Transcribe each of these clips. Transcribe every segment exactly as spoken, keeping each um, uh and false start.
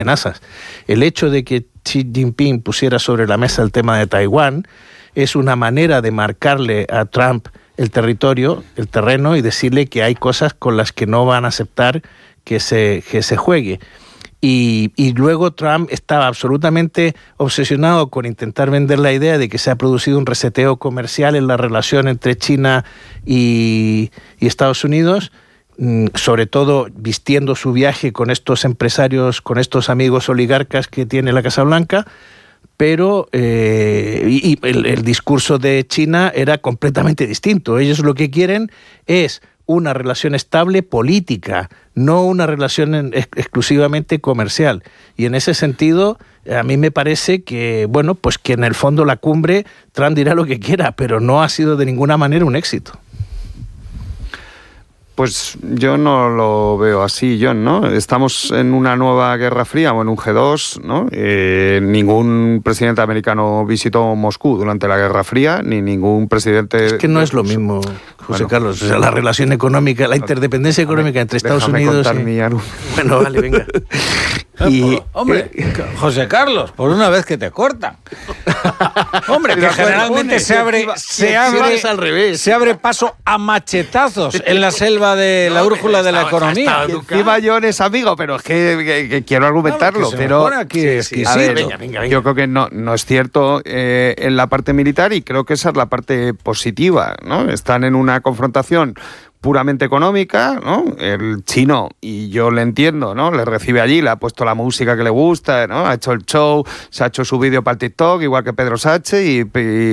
amenazas. El hecho de que Xi Jinping pusiera sobre la mesa el tema de Taiwán es una manera de marcarle a Trump el territorio, el terreno, y decirle que hay cosas con las que no van a aceptar que se, que se juegue. Y, y luego Trump estaba absolutamente obsesionado con intentar vender la idea de que se ha producido un reseteo comercial en la relación entre China y, y Estados Unidos, sobre todo vistiendo su viaje con estos empresarios, con estos amigos oligarcas que tiene la Casa Blanca, pero eh, y, y el, el discurso de China era completamente distinto. Ellos lo que quieren es una relación estable política, no una relación en, ex, exclusivamente comercial. Y en ese sentido, a mí me parece que, bueno, pues que en el fondo la cumbre, Trump dirá lo que quiera, pero no ha sido de ninguna manera un éxito. Pues yo no lo veo así, John, ¿no? Estamos en una nueva Guerra Fría o en un G dos, ¿no? Eh, ningún presidente americano visitó Moscú durante la Guerra Fría, ni ningún presidente... Es que no es lo mismo, José bueno, Carlos. O sea, la relación económica, la interdependencia económica entre Estados Unidos y... Mi... Bueno, vale, venga. Y, hombre, José Carlos, por una vez que te cortan. Hombre, que generalmente se abre, se abre, al revés. se abre paso a machetazos en la selva de la brújula de la economía. Encima John es amigo, pero es que, que, que quiero argumentarlo. No, que pero aquí sí, sí. A ver, venga, venga, venga. Yo creo que no, no es cierto eh, en la parte militar, y creo que esa es la parte positiva, ¿no? Están en una confrontación puramente económica, ¿no? El chino, y yo le entiendo, ¿no? Le recibe allí, le ha puesto la música que le gusta, ¿no? Ha hecho el show, se ha hecho su vídeo para el TikTok, igual que Pedro Sánchez, y,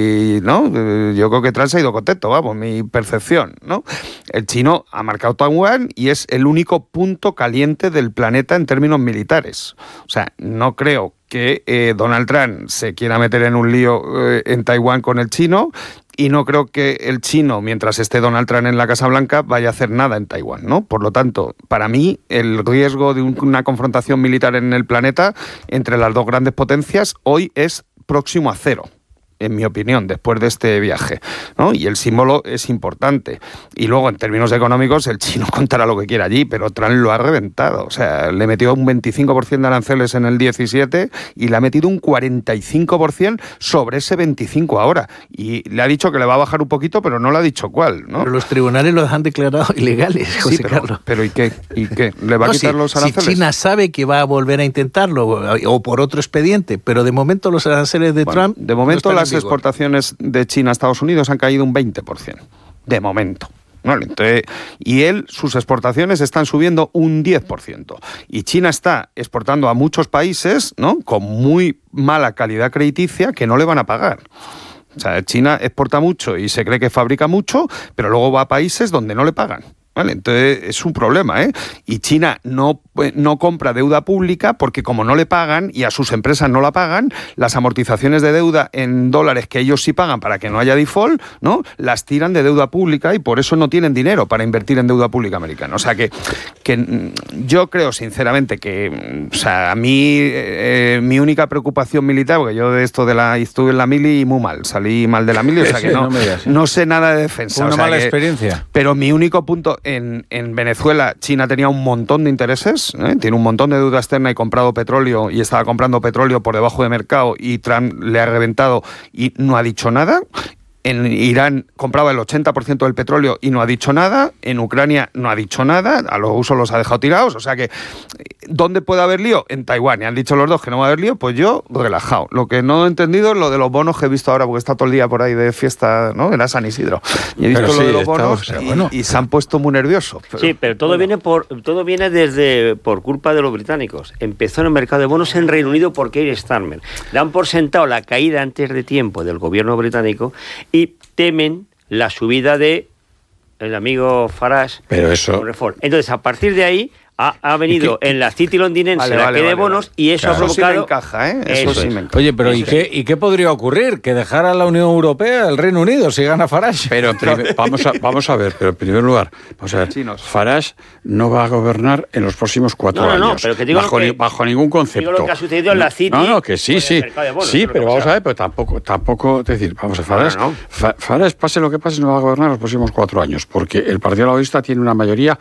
y ¿no? Yo creo que Trump se ha ido contento, vamos, mi percepción, ¿no? El chino ha marcado Taiwán y es el único punto caliente del planeta en términos militares. O sea, no creo que eh, Donald Trump se quiera meter en un lío eh, en Taiwán con el chino, y no creo que el chino, mientras esté Donald Trump en la Casa Blanca, vaya a hacer nada en Taiwán, ¿no? Por lo tanto, para mí, el riesgo de un, una confrontación militar en el planeta entre las dos grandes potencias hoy es próximo a cero, en mi opinión, después de este viaje, ¿no? Y el símbolo es importante. Y luego, en términos económicos, el chino contará lo que quiera allí, pero Trump lo ha reventado. O sea, le metió un veinticinco por ciento de aranceles en el diecisiete y le ha metido un cuarenta y cinco por ciento sobre ese veinticinco ahora. Y le ha dicho que le va a bajar un poquito, pero no le ha dicho cuál, ¿no? Pero los tribunales los han declarado ilegales, José sí, pero, Carlos. Pero ¿y qué? ¿Y qué? ¿Le va no, a quitar si, los aranceles? Si China sabe que va a volver a intentarlo, o por otro expediente, pero de momento los aranceles de bueno, Trump... De momento no las exportaciones de China a Estados Unidos han caído un veinte por ciento, de momento. Vale, entonces, y él, sus exportaciones están subiendo un diez por ciento. Y China está exportando a muchos países, ¿no?, con muy mala calidad crediticia que no le van a pagar. O sea, China exporta mucho y se cree que fabrica mucho, pero luego va a países donde no le pagan. Vale, entonces es un problema, ¿eh? Y China no, no compra deuda pública porque como no le pagan y a sus empresas no la pagan, las amortizaciones de deuda en dólares que ellos sí pagan para que no haya default, ¿no?, las tiran de deuda pública y por eso no tienen dinero para invertir en deuda pública americana. O sea que, que yo creo sinceramente que, o sea, a mí eh, mi única preocupación militar, porque yo de esto de la estuve en la mili y muy mal, salí mal de la mili, o sea que no, no, digas, ¿eh? no sé nada de defensa. Una o sea mala que, experiencia. Pero mi único punto... En, en Venezuela, China tenía un montón de intereses, ¿eh? Tiene un montón de deuda externa y comprado petróleo y estaba comprando petróleo por debajo de mercado y Trump le ha reventado y no ha dicho nada. En Irán compraba el ochenta por ciento del petróleo y no ha dicho nada. En Ucrania no ha dicho nada. A los rusos los ha dejado tirados. O sea que, ¿dónde puede haber lío? En Taiwán. Y han dicho los dos que no va a haber lío. Pues yo, relajado. Lo que no he entendido es lo de los bonos que he visto ahora, porque está todo el día por ahí de fiesta, ¿no? Era San Isidro. Y he visto pero lo sí, de los bonos estamos, y, bueno. y se han puesto muy nerviosos. Pero, sí, pero todo, bueno. viene por, todo viene desde por culpa de los británicos. Empezó en el mercado de bonos en Reino Unido por Keir Starmer. Dan por sentado la caída antes de tiempo del gobierno británico y temen la subida de el amigo Farage. Pero eso... Entonces, a partir de ahí, ha, ha venido en la City londinense vale, la vale, que vale, de bonos vale. y eso claro. ha provocado... Eso sí me encaja, ¿eh? Eso, eso sí me encaja. Oye, pero ¿y qué, ¿y qué podría ocurrir? ¿Que dejara la Unión Europea el Reino Unido si gana Farage? Pero primer, vamos, a, vamos a ver, pero en primer lugar, vamos a ver, Chinos. Farage no va a gobernar en los próximos cuatro no, no, años. No, pero que digo bajo, que, ni, bajo ningún concepto. Digo lo que ha sucedido en la City... No, no, que sí, sí. Bonos, sí, pero vamos a ver, pero tampoco, tampoco, es decir, vamos a Farage, no, no. Farage, pase lo que pase, no va a gobernar los próximos cuatro años, porque el Partido Laborista tiene una mayoría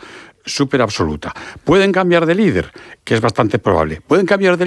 súper absoluta. Pueden cambiar de líder, que es bastante probable. Pueden cambiar de